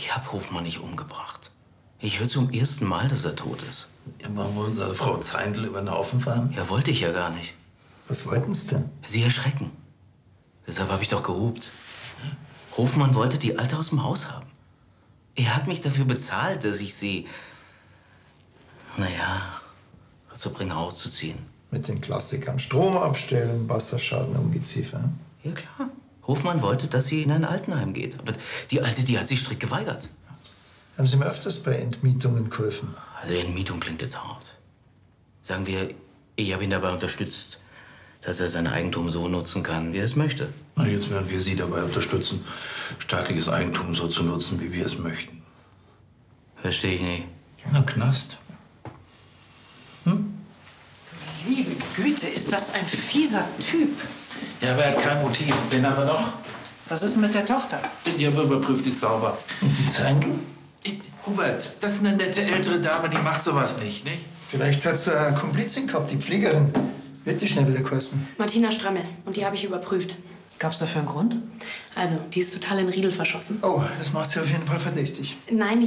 Ich habe Hofmann nicht umgebracht. Ich höre zum ersten Mal, dass er tot ist. Ja, wollen wir unsere Frau Zeindl über den Haufen fahren? Ja, wollte ich ja gar nicht. Was wollten Sie denn? Sie erschrecken. Deshalb habe ich doch gehupt. Hofmann wollte die Alte aus dem Haus haben. Er hat mich dafür bezahlt, dass ich sie, dazu bringe, auszuziehen. Mit den Klassikern. Strom abstellen, Wasserschaden, Ungeziefer. Ja, klar. Hofmann wollte, dass sie in ein Altenheim geht. Aber die Alte, die hat sich strikt geweigert. Haben Sie mir öfters bei Entmietungen geholfen? Also Entmietung klingt jetzt hart. Sagen wir, ich habe ihn dabei unterstützt, dass er sein Eigentum so nutzen kann, wie er es möchte. Na, jetzt werden wir Sie dabei unterstützen, staatliches Eigentum so zu nutzen, wie wir es möchten. Verstehe ich nicht. Na, Knast. Liebe Güte, ist das ein fieser Typ. Ja, aber er hat kein Motiv. Wen haben wir noch? Was ist mit der Tochter? Die haben wir überprüft, die ist sauber. Und die Zeindl? Hubert, das ist eine nette ältere Dame, die macht sowas nicht? Vielleicht hat sie eine Komplizin gehabt, die Pflegerin. Wird die schnell wieder kosten? Martina Strammel. Und die habe ich überprüft. Gab's dafür einen Grund? Also, die ist total in Riedel verschossen. Oh, das macht sie auf jeden Fall verdächtig. Nein,